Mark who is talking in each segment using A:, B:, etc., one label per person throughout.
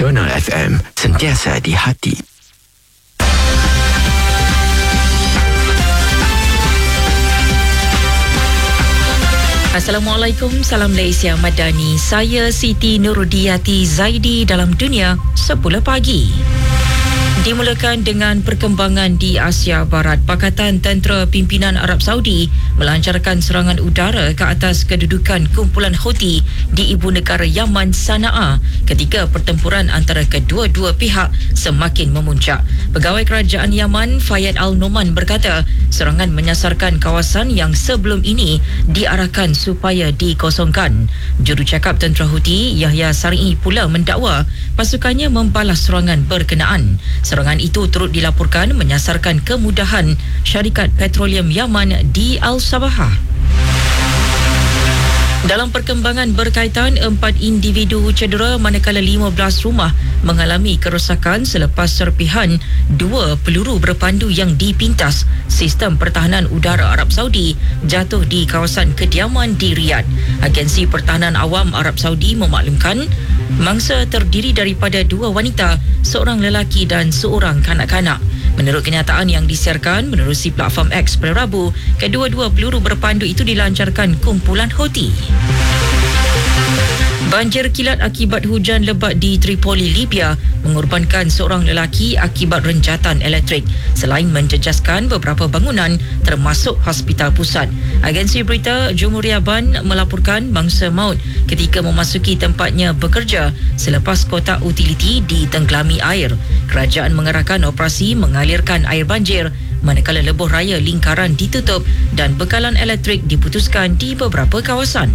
A: Nasional FM, sentiasa di hati.
B: Assalamualaikum, salam Malaysia Madani. Saya Siti Nuruddiyati Zaidi dalam Dunia 10 pagi. Dimulakan dengan perkembangan di Asia Barat. Pakatan Tentera Pimpinan Arab Saudi melancarkan serangan udara ke atas kedudukan kumpulan Houthi di ibu negara Yaman, Sana'a, ketika pertempuran antara kedua-dua pihak semakin memuncak. Pegawai Kerajaan Yaman, Fayyad Al-Noman, berkata serangan menyasarkan kawasan yang sebelum ini diarahkan supaya dikosongkan. Jurucakap Tentera Houthi, Yahya Sar'i, pula mendakwa pasukannya membalas serangan berkenaan. Serangan itu turut dilaporkan menyasarkan kemudahan syarikat petroleum Yaman di Al-Sabahah. Dalam perkembangan berkaitan, 4 individu cedera manakala 15 rumah mengalami kerosakan selepas serpihan 2 peluru berpandu yang dipintas sistem pertahanan udara Arab Saudi jatuh di kawasan kediaman di Riyadh. Agensi Pertahanan Awam Arab Saudi memaklumkan mangsa terdiri daripada 2 wanita, seorang lelaki dan seorang kanak-kanak. Menurut kenyataan yang disiarkan menerusi platform X pada Rabu, kedua-dua peluru berpandu itu dilancarkan kumpulan Houthi. Banjir kilat akibat hujan lebat di Tripoli, Libya mengorbankan seorang lelaki akibat renjatan elektrik selain menjejaskan beberapa bangunan termasuk hospital pusat. Agensi berita Jumhuriyah Ban melaporkan mangsa maut ketika memasuki tempatnya bekerja selepas kotak utiliti ditenggelami air. Kerajaan mengerahkan operasi mengalirkan air banjir manakala lebuh raya lingkaran ditutup dan bekalan elektrik diputuskan di beberapa kawasan.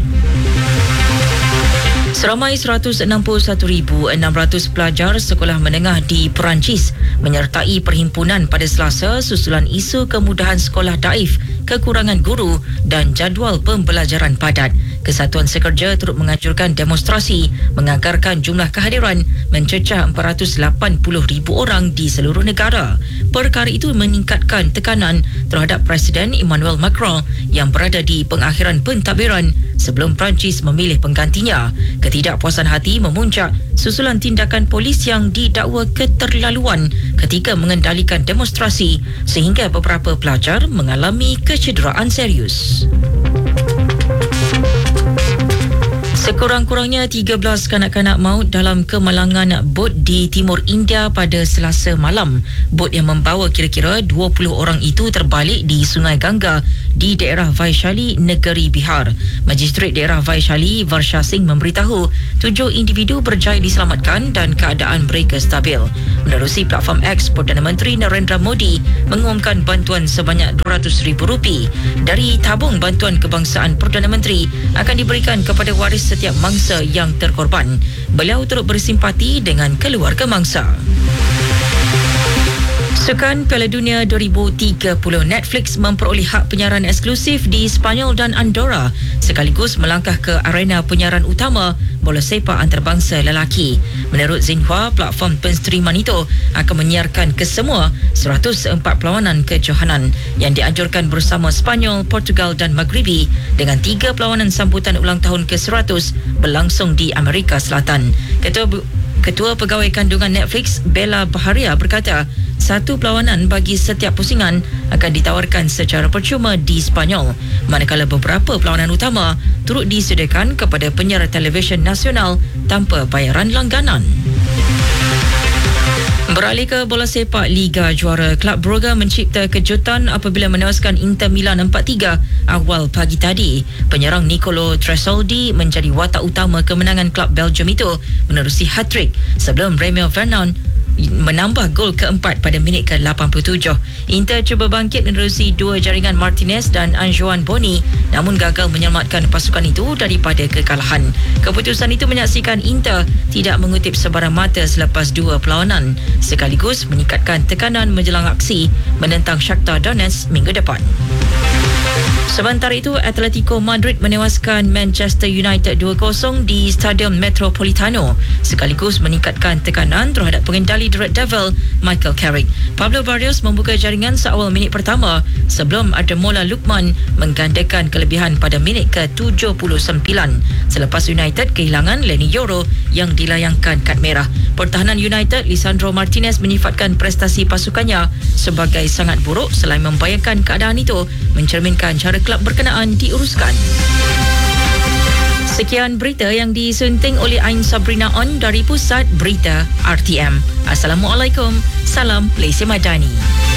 B: Seramai 161,600 pelajar sekolah menengah di Perancis menyertai perhimpunan pada Selasa susulan isu kemudahan sekolah daif, kekurangan guru dan jadual pembelajaran padat. Kesatuan Sekerja turut menganjurkan demonstrasi menganggarkan jumlah kehadiran mencecah 480,000 orang di seluruh negara. Perkara itu meningkatkan tekanan terhadap Presiden Emmanuel Macron yang berada di pengakhiran pentadbiran sebelum Perancis memilih penggantinya. Ketidakpuasan hati memuncak susulan tindakan polis yang didakwa keterlaluan ketika mengendalikan demonstrasi sehingga beberapa pelajar mengalami kecederaan serius. Sekurang-kurangnya 13 kanak-kanak maut dalam kemalangan bot di timur India pada Selasa malam. Bot yang membawa kira-kira 20 orang itu terbalik di Sungai Ganga di daerah Vaishali, negeri Bihar. Magistrat daerah Vaishali, Varsha Singh, memberitahu 7 individu berjaya diselamatkan dan keadaan mereka stabil. Menerusi platform X, Perdana Menteri Narendra Modi mengumumkan bantuan sebanyak RM200,000 dari tabung bantuan kebangsaan Perdana Menteri akan diberikan kepada waris setiap mangsa yang terkorban. Beliau turut bersimpati dengan keluarga mangsa. Sukan Piala Dunia 2030, Netflix memperoleh hak penyiaran eksklusif di Sepanyol dan Andorra sekaligus melangkah ke arena penyiaran utama bola sepak antarabangsa lelaki. Menurut Xinhua, platform penstriman itu akan menyiarkan kesemua 104 perlawanan kejohanan yang dianjurkan bersama Sepanyol, Portugal dan Maghribi dengan 3 perlawanan sambutan ulang tahun ke-100 berlangsung di Amerika Selatan. Ketua Pegawai Kandungan Netflix, Bella Baharia, berkata 1 perlawanan bagi setiap pusingan akan ditawarkan secara percuma di Sepanyol, manakala beberapa perlawanan utama turut disediakan kepada penyiar televisyen nasional tanpa bayaran langganan. Beralih ke bola sepak Liga Juara, Kelab Brugge mencipta kejutan apabila menewaskan Inter Milan 4-3 awal pagi tadi. Penyerang Nicolo Tresoldi menjadi watak utama kemenangan kelab Belgium itu menerusi hat-trick sebelum Remio Vernon menambah gol keempat pada minit ke-87. Inter cuba bangkit menerusi 2 jaringan Martinez dan Anjoan Boni namun gagal menyelamatkan pasukan itu daripada kekalahan. Keputusan itu menyaksikan Inter tidak mengutip sebarang mata selepas 2 perlawanan sekaligus meningkatkan tekanan menjelang aksi menentang Shakhtar Donetsk minggu depan. Sementara itu, Atletico Madrid menewaskan Manchester United 2-0 di Stadium Metropolitano sekaligus meningkatkan tekanan terhadap pengendali The Red Devil, Michael Carrick. Pablo Barrios membuka jaringan seawal minit pertama sebelum Ademola Lookman menggandakan kelebihan pada minit ke-79 selepas United kehilangan Lenny Yoro yang dilayangkan kad merah. Pertahanan United, Lisandro Martinez menyifatkan prestasi pasukannya sebagai sangat buruk selain membayangkan keadaan itu mencerminkan cara kelab berkenaan diuruskan. Sekian berita yang disunting oleh Ain Sabrina On dari Pusat Berita RTM. Assalamualaikum. Salam Malaysia Madani.